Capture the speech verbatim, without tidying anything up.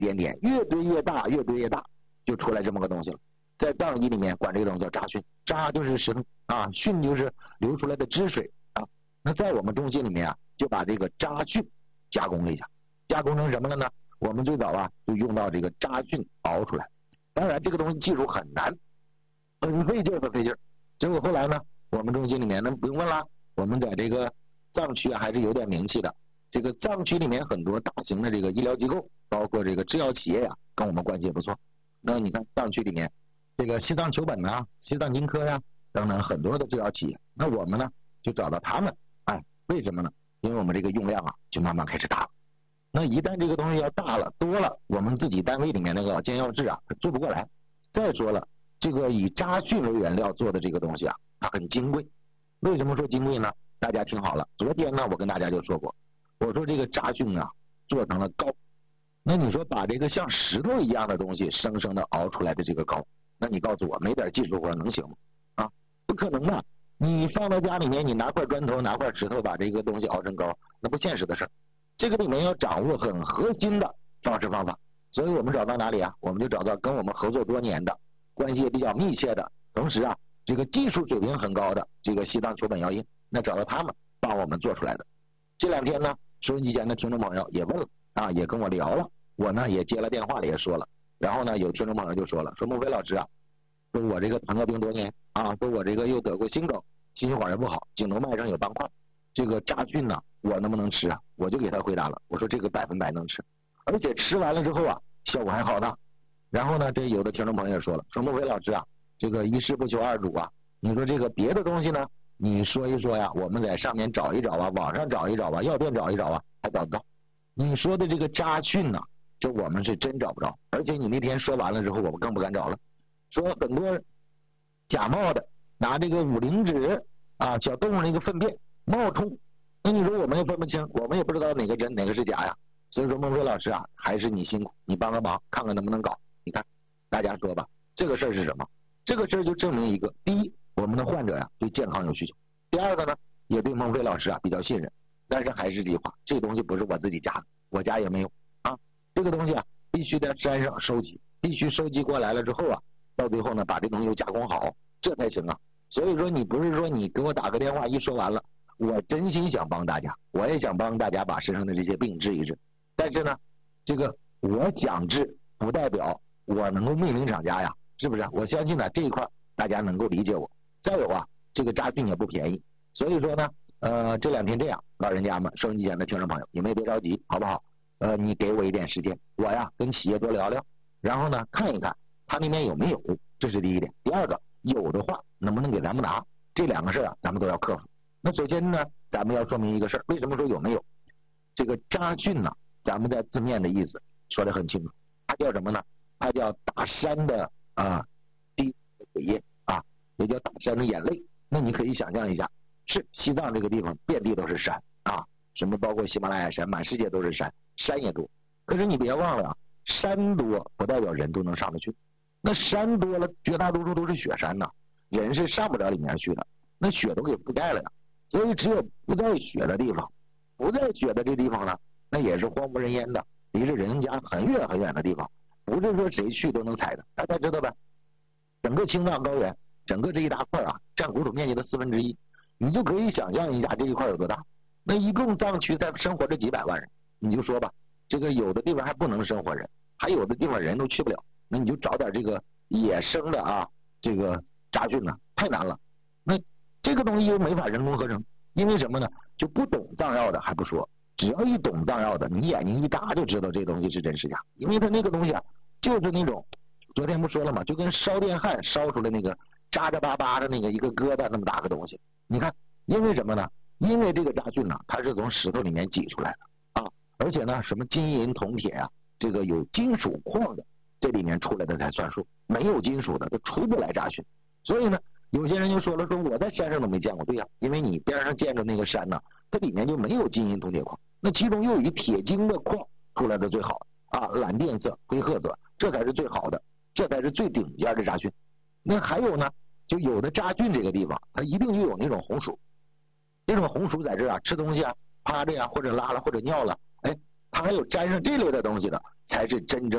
点点，越堆越大，越堆越大，就出来这么个东西了。在藏医里面管这个东西叫渣蕈，渣就是石头啊，蕈就是流出来的汁水啊。那在我们中心里面啊，就把这个渣蕈加工了一下，加工成什么了呢？我们最早啊就用到这个渣蕈熬出来。当然这个东西技术很难，很费劲很费劲。结果后来呢，我们中心里面那不用问了，我们在这个藏区啊还是有点名气的。这个藏区里面很多大型的这个医疗机构，包括这个制药企业呀、啊，跟我们关系也不错。那你看藏区里面这个西藏球本呐、西藏金科呀、啊、等等很多的制药企业，那我们呢就找到他们。哎，为什么呢？因为我们这个用量啊就慢慢开始大了。那一旦这个东西要大了多了，我们自己单位里面那个煎药制啊做不过来。再说了，这个以渣蕈为原料做的这个东西啊，它很金贵。为什么说金贵呢？大家听好了，昨天呢我跟大家就说过，我说这个渣蕈啊做成了膏，那你说把这个像石头一样的东西生生的熬出来的这个膏，那你告诉我没点技术活能行吗？啊，不可能的。你放到家里面，你拿块砖头拿块石头把这个东西熬成膏，那不现实的事儿。这个里面要掌握很核心的方式方法，所以我们找到哪里啊？我们就找到跟我们合作多年的，关系也比较密切的，同时啊这个技术水平很高的这个西藏球本药印，那找到他们帮我们做出来的。这两天呢，收音机前的听众朋友也问了啊，也跟我聊了，我呢也接了电话了，也说了。然后呢，有听众朋友就说了，说孟非老师啊，说我这个糖尿病多年啊，说我这个又得过心梗，心血管也不好，颈动脉上有斑块，这个渣蕈呢，我能不能吃啊？我就给他回答了，我说这个百分百能吃，而且吃完了之后啊，效果还好呢。然后呢，这有的听众朋友也说了，说孟非老师啊，这个一事不求二主啊，你说这个别的东西呢，你说一说呀，我们在上面找一找啊，网上找一找啊，药店找一找啊，还找不到。你说的这个渣蕈呢，这我们是真找不着，而且你那天说完了之后，我们更不敢找了。说很多假冒的拿这个五灵脂啊，小动物那个粪便冒充，那你说我们也分不清，我们也不知道哪个真哪个是假呀。所以说孟非老师啊，还是你辛苦，你帮个忙，看看能不能搞。你看大家说吧，这个事儿是什么？这个事儿就证明一个，第一，我们的患者呀、啊、对健康有需求；第二个呢，也对孟非老师啊比较信任。但是还是这句话，这个东西不是我自己家的，我家也没有啊。这个东西啊，必须在山上收集，必须收集过来了之后啊，到最后呢，把这东西又加工好，这才行啊。所以说，你不是说你给我打个电话一说完了，我真心想帮大家，我也想帮大家把身上的这些病治一治。但是呢，这个我想治，不代表我能够命令厂家呀，是不是？我相信呢这一块大家能够理解我。再有啊，这个渣蕈也不便宜，所以说呢，呃，这两天这样，老人家们、收音机前的听众朋友，你们也别着急，好不好？呃，你给我一点时间，我呀跟企业多聊聊，然后呢看一看他那边有没有，这是第一点。第二个，有的话能不能给咱们拿？这两个事儿啊，咱们都要克服。那首先呢，咱们要说明一个事儿，为什么说有没有？这个渣蕈呢，咱们在字面的意思说得很清楚，它叫什么呢？它叫大山的啊滴水液啊，也叫大山的眼泪。那你可以想象一下，是西藏这个地方遍地都是山啊，什么包括喜马拉雅山，满世界都是山，山也多。可是你别忘了啊，山多不代表人都能上得去，那山多了，绝大多数都是雪山呐，人是上不了里面去的，那雪都给覆盖了呀。所以只有不在雪的地方，不在雪的这地方呢，那也是荒无人烟的，离着人家很远很远的地方，不是说谁去都能采的。大家知道吧？整个青藏高原，整个这一大块啊，占国土面积的四分之一，你就可以想象一下这一块有多大。那一共藏区在生活着几百万人，你就说吧，这个有的地方还不能生活人，还有的地方人都去不了，那你就找点这个野生的啊，这个渣蕈呢，太难了。那这个东西又没法人工合成，因为什么呢？就不懂藏药的还不说，只要一懂藏药的，你眼睛一眨就知道这东西是真是假，因为它那个东西啊，就是那种昨天不说了吗？就跟烧电焊烧出来那个扎扎巴巴的那个一个疙瘩那么大个东西。你看，因为什么呢？因为这个渣蕈呢，它是从石头里面挤出来的啊，而且呢，什么金银铜铁啊，这个有金属矿的，这里面出来的才算数，没有金属的它出不来渣蕈。所以呢，有些人就说了，说我在山上都没见过。对呀、啊，因为你边上见着那个山呢，它里面就没有金银铜铁矿，那其中又有一铁精的矿出来的最好啊，蓝靛色、灰褐色，这才是最好的，这才是最顶尖的渣蕈。那还有呢，就有的渣蕈这个地方，它一定就有那种红薯，那种红薯在这啊吃东西啊，趴着呀、啊，或者拉了或者尿了，哎，它还有沾上这类的东西的，才是真正